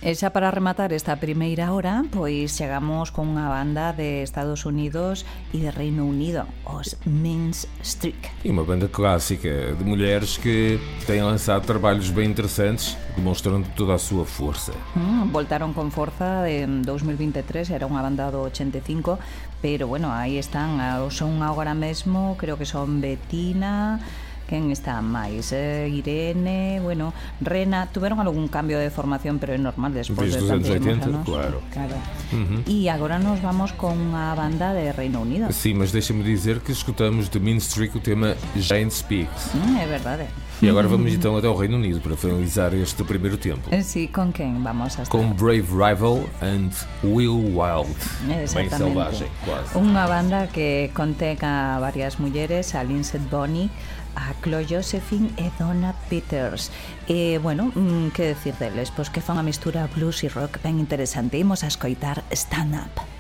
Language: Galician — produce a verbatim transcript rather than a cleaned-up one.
E xa para rematar esta primeira hora, pois chegamos con unha banda de Estados Unidos e de Reino Unido, os Mean Streak. E uma banda clássica de mulheres que têm lançado trabalhos bem interessantes, demonstrando toda a súa força. Mm, voltaron con forza en dos mil vinte e tres, era unha banda do ochenta e cinco, pero bueno, aí están, son agora mesmo, creo que son Betina... Quen está máis? Eh, Irene, bueno, Rena, tuveron algún cambio de formación, pero é normal despois de tantos oitenta, anos. claro. Claro. Uh-huh. E agora nos vamos con unha banda de Reino Unido. Sim, mas deixa-me dizer que escutamos de Mean Streak o tema Jane Speaks. Mm, é verdade. E agora vamos então até ao Reino Unido para finalizar este primeiro tempo. Sí, con quen vamos a estar? Com Brave Rival and Will Wild. Bem selvagem, quase. Unha banda que contén a varias mulleres, a Lindsay Bonny, a Chloe Josephine e Donna Peters. E, bueno, que decir deles? Pois que fan a mistura blues e rock ben interesante. Imos a escoitar Stand Up.